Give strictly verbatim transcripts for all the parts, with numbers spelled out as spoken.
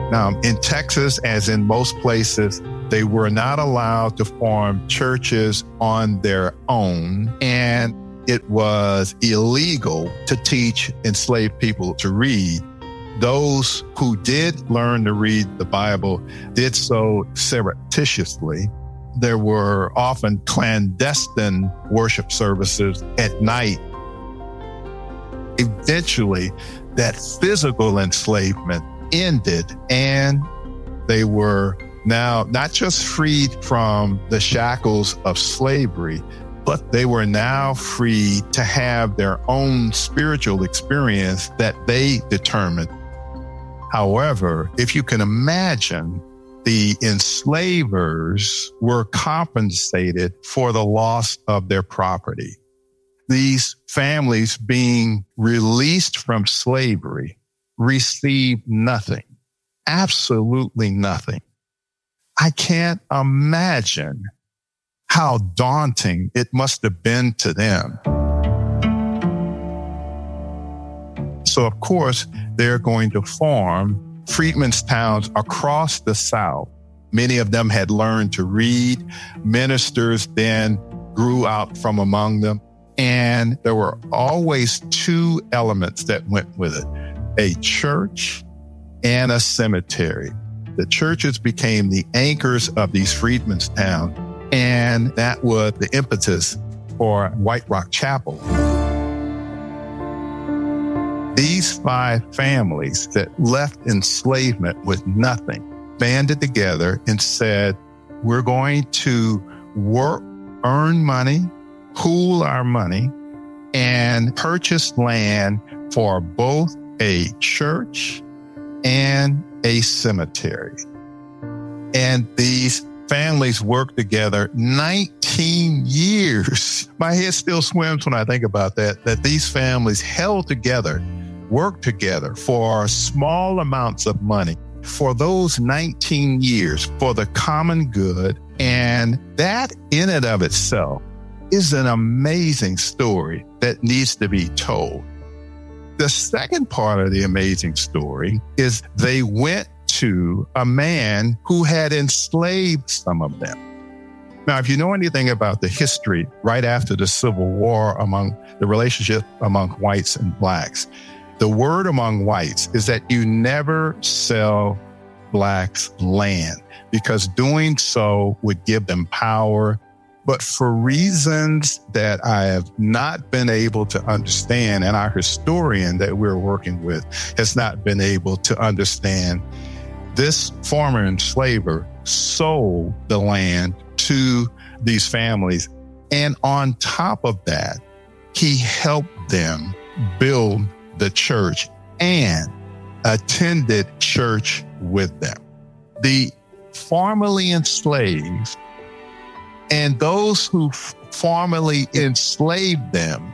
Now, in Texas, as in most places, they were not allowed to form churches on their own, and it was illegal to teach enslaved people to read. Those who did learn to read the Bible did so surreptitiously. There were often clandestine worship services at night. Eventually, that physical enslavement ended, and they were now not just freed from the shackles of slavery, but they were now free to have their own spiritual experience that they determined. However, if you can imagine, the enslavers were compensated for the loss of their property. These families being released from slavery received nothing, absolutely nothing. I can't imagine how daunting it must have been to them. So, of course, they're going to form freedmen's towns across the South. Many of them had learned to read. Ministers then grew out from among them. And there were always two elements that went with it, a church and a cemetery. The churches became the anchors of these freedmen's towns, and that was the impetus for White Rock Chapel. These five families that left enslavement with nothing banded together and said, we're going to work, earn money, pool our money, and purchase land for both a church and a cemetery. And these families worked together nineteen years. My head still swims when I think about that, that these families held together, worked together for small amounts of money for those nineteen years for the common good. And that in and of itself is an amazing story that needs to be told. The second part of the amazing story is they went to a man who had enslaved some of them. Now, if you know anything about the history right after the Civil War among the relationship among whites and blacks, the word among whites is that you never sell blacks land because doing so would give them power. But for reasons that I have not been able to understand, and our historian that we're working with has not been able to understand, this former enslaver sold the land to these families. And on top of that, he helped them build the church and attended church with them. The formerly enslaved and those who f- formerly enslaved them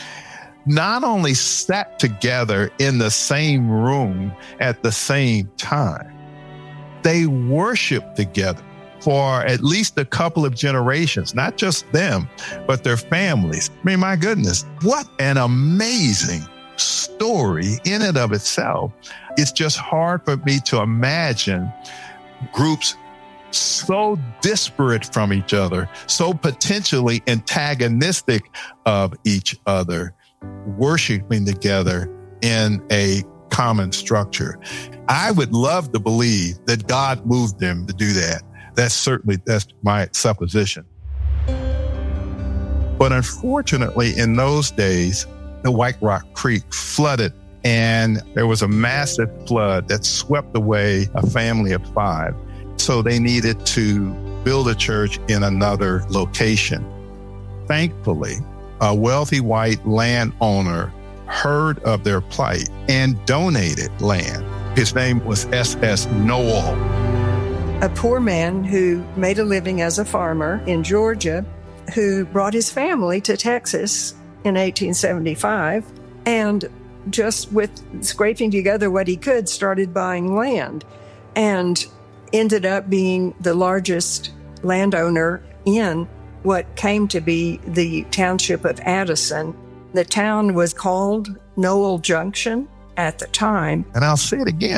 not only sat together in the same room at the same time, they worshiped together for at least a couple of generations, not just them, but their families. I mean, my goodness, what an amazing story in and of itself. It's just hard for me to imagine groups so disparate from each other, so potentially antagonistic of each other, worshiping together in a common structure. I would love to believe that God moved them to do that. That's certainly, that's my supposition. But unfortunately, in those days, the White Rock Creek flooded, and there was a massive flood that swept away a family of five. So they needed to build a church in another location. Thankfully, a wealthy white landowner heard of their plight and donated land. His name was S S Noel. A poor man who made a living as a farmer in Georgia, who brought his family to Texas in eighteen seventy-five, and just with scraping together what he could, started buying land, and ended up being the largest landowner in what came to be the township of Addison. The town was called Noel Junction at the time. And I'll say it again,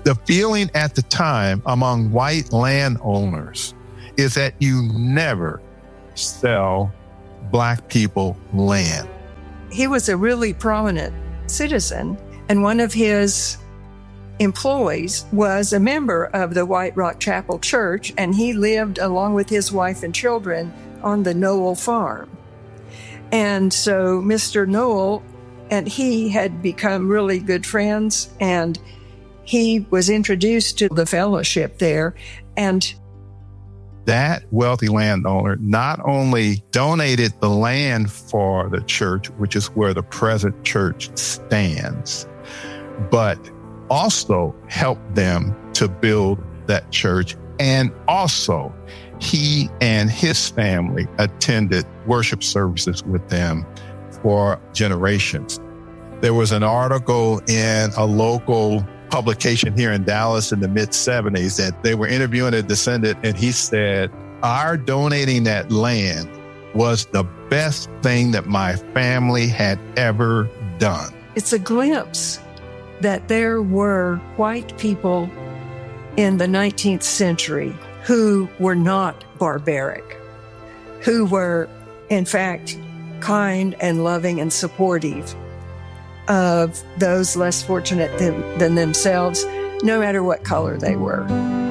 The feeling at the time among white landowners is that you never sell Black people land. He was a really prominent citizen, and one of his employees was a member of the White Rock Chapel Church, and he lived along with his wife and children on the Noel farm. And so Mister Noel and he had become really good friends, and he was introduced to the fellowship there. And that wealthy landowner not only donated the land for the church, which is where the present church stands, but also helped them to build that church. And also, he and his family attended worship services with them for generations. There was an article in a local publication here in Dallas in the mid seventies that they were interviewing a descendant, and he said, our donating that land was the best thing that my family had ever done. It's a glimpse that there were white people in the nineteenth century who were not barbaric, who were, in fact, kind and loving and supportive of those less fortunate than, than themselves, no matter what color they were.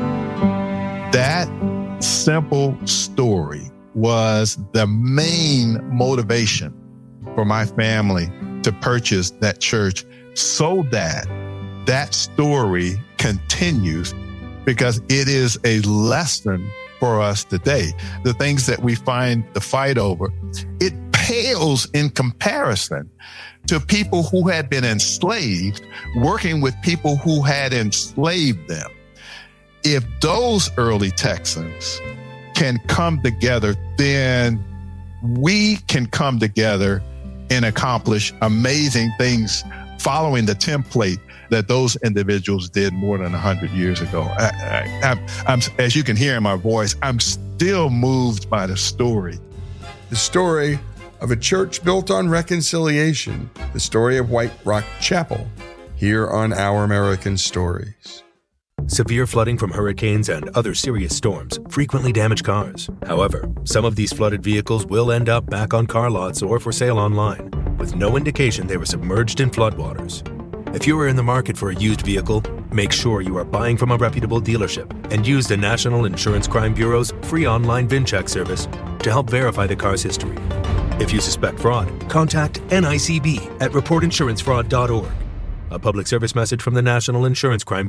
That simple story was the main motivation for my family to purchase that church, so that that story continues, because it is a lesson for us today. The things that we find the fight over, it pales in comparison to people who had been enslaved, working with people who had enslaved them. If those early Texans can come together, then we can come together and accomplish amazing things following the template that those individuals did more than one hundred years ago. I, I, I'm, I'm, as you can hear in my voice, I'm still moved by the story. The story of a church built on reconciliation, the story of White Rock Chapel, here on Our American Stories. Severe flooding from hurricanes and other serious storms frequently damage cars. However, some of these flooded vehicles will end up back on car lots or for sale online, with no indication they were submerged in floodwaters. If you are in the market for a used vehicle, make sure you are buying from a reputable dealership and use the National Insurance Crime Bureau's free online VIN check service to help verify the car's history. If you suspect fraud, contact N I C B at report insurance fraud dot org. A public service message from the National Insurance Crime Bureau.